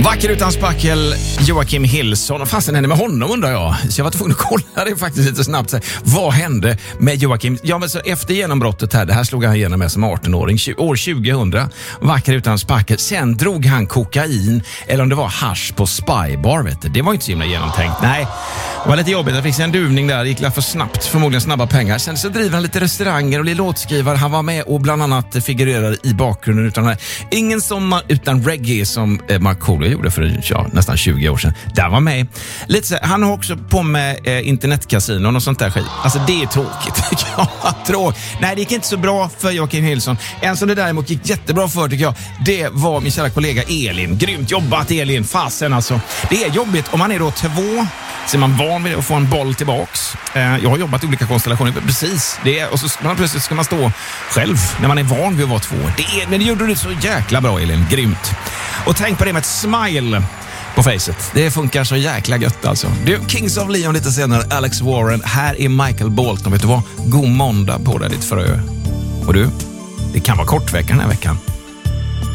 Vacker utan spackel, Joakim Hillson. Vad fasen hände med honom undrar jag? Så jag var tvungen att kolla det faktiskt lite snabbt. Vad hände med Joakim? Ja, men så efter genombrottet här, det här slog han igenom med som 18-åring, år 2000. Vacker utan spackel. Sen drog han kokain, eller om det var hasch på Spybar, vet du. Det var inte så himla genomtänkt. Nej, det var lite jobbigt. Jag fick en duvning där, det gick för snabbt, förmodligen snabba pengar. Sen så driver han lite restauranger och blir låtskrivare. Han var med och bland annat figurerade i bakgrunden utan här. Ingen sommar utan reggae som Markoolio gjorde för nästan 20 år sedan. Där var med. Lite så, han har också på med internetkasinon och sånt där skit. Alltså det är tråkigt. Nej, det gick inte så bra för Joakim Hillson. En som det däremot gick jättebra för tycker jag, det var min kära kollega Elin. Grymt jobbat Elin, fasen alltså. Det är jobbigt om man är då 2, så är man van vid att få en boll tillbaks. Jag har jobbat i olika konstellationer, precis. Och så plötsligt ska man stå själv när man är van vid att vara 2. Men det gjorde du så jäkla bra Elin, grymt. Och tänk på det med ett smile på facet. Det funkar så jäkla gött alltså. Du, Kings of Leon lite senare, Alex Warren. Här är Michael Bolton. Vet du vad? God måndag på dig ditt frö. Och du, det kan vara kortvecka den här veckan.